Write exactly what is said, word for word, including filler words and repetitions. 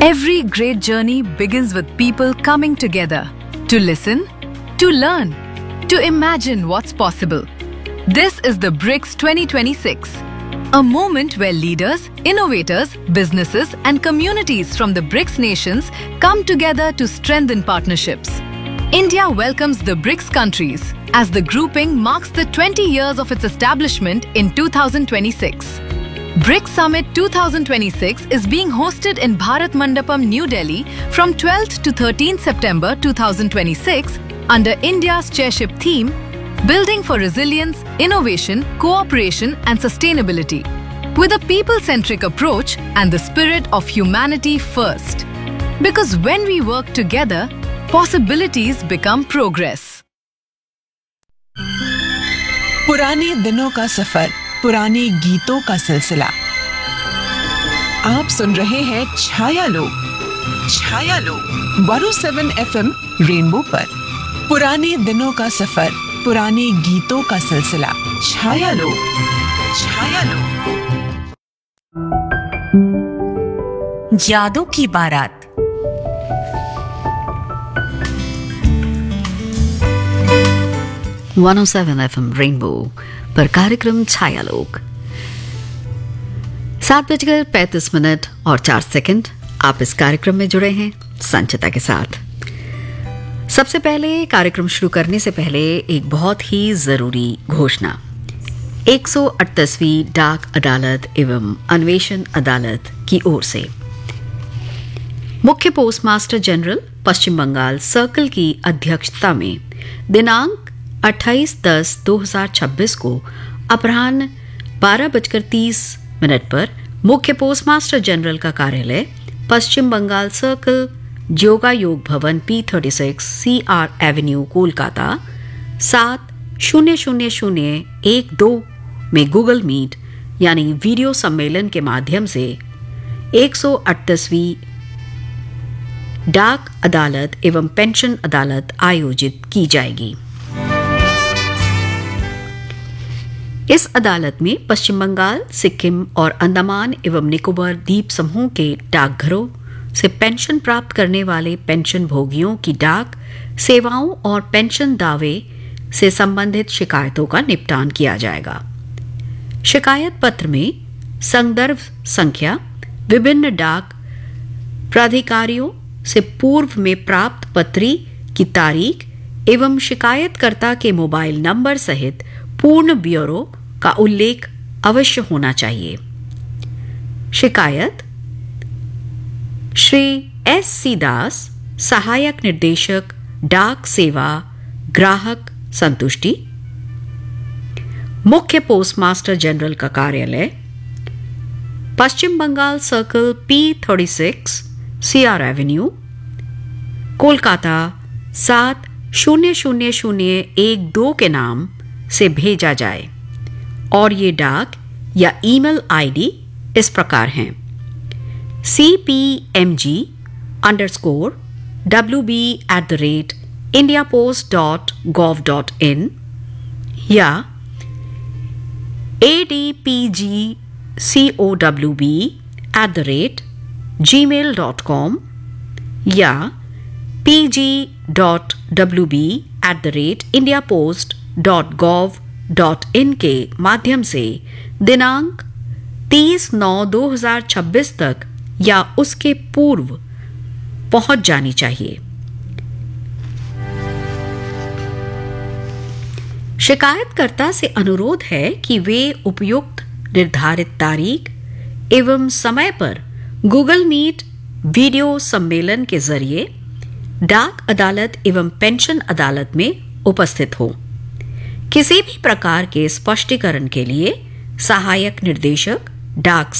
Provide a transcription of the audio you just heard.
Every great journey begins with people coming together to listen, to learn, to imagine what's possible. This is the BRICS twenty twenty-six, a moment where leaders, innovators, businesses and communities from the BRICS nations come together to strengthen partnerships. India welcomes the BRICS countries as the grouping marks the twenty years of its establishment in two thousand twenty-six. BRICS Summit twenty twenty-six is being hosted in Bharat Mandapam, New Delhi from twelfth to thirteenth September two thousand twenty-six under India's chairship theme, Building for Resilience, Innovation, Cooperation and Sustainability, with a people-centric approach and the spirit of humanity first. Because when we work together, possibilities become progress. पुराने दिनों का सफर, पुराने गीतों का सिलसिला। आप सुन रहे हैं छाया लोग, छाया लोग एक सौ सात एफ एम रेनबो पर। पुराने दिनों का सफर, पुराने गीतों का सिलसिला। छाया लोग, छाया लोग। यादों की बारात। एक सौ सात एफ एम रेनबो पर कार्यक्रम छाया लोग। सात बजकर पैंतीस मिनट और चार सेकंड। आप इस कार्यक्रम में जुड़े हैं संचिता के साथ। सबसे पहले कार्यक्रम शुरू करने से पहले एक बहुत ही जरूरी घोषणा। एक सौ अड़तीसवीं डाक अदालत एवं अन्वेषण अदालत की ओर से मुख्य पोस्टमास्टर जनरल पश्चिम बंगाल सर्कल की अध्यक्षता में दिनांक अट्ठाईस दस दो हजार छब्बीस को अपराह्न बारह बजकर तीस मिनट पर मुख्य पोस्टमास्टर जनरल का कार्यालय पश्चिम बंगाल सर्कल जोगायोग भवन P thirty six C R Avenue Kolkata सात शून्य शून्य शून्य एक दो में गूगल मीट यानी वीडियो सम्मेलन के माध्यम से एक सौ अड़तीसवीं डाक अदालत एवं पेंशन अदालत आयोजित की जाएगी। इस अदालत में पश्चिम बंगाल, सिक्किम और अंडमान एवं निकोबार द्वीप समूह के डाकघरों से पेंशन प्राप्त करने वाले पेंशन भोगियों की डाक सेवाओं और पेंशन दावे से संबंधित शिकायतों का निपटान किया जाएगा। शिकायत पत्र में संदर्भ संख्या, विभिन्न डाक प्राधिकारियों से पूर्व में प्राप्त पत्री की तारीख एवं शिकायतकर्ता के मोबाइल नंबर सहित पूर्ण ब्यौरो का उल्लेख अवश्य होना चाहिए। शिकायत श्री एस सी दास, सहायक निर्देशक डाक सेवा ग्राहक संतुष्टि, मुख्य पोस्टमास्टर जनरल का कार्यालय पश्चिम Bengal circle P thirty six C R Avenue Kolkata सात शून्य शून्य शून्य एक दो के नाम से भेजा जाए और ये डाक या ईमेल आईडी इस प्रकार हैं: C P M G under score W B at the rate India post dot gov dot in या A D P G C O W B at the rate ji mail dot com या P G dot W B at the rate India post dot gov dot in के माध्यम से दिनांक तीस नौ दो हजार छब्बीस तक या उसके पूर्व पहुंच जानी चाहिए। शिकायतकर्ता से अनुरोध है कि वे उपयुक्त निर्धारित तारीख एवं समय पर गूगल मीट वीडियो सम्मेलन के जरिए डाक अदालत एवं पेंशन अदालत में उपस्थित हो। किसी भी प्रकार के स्पष्टीकरण के लिए सहायक निर्देशक डाक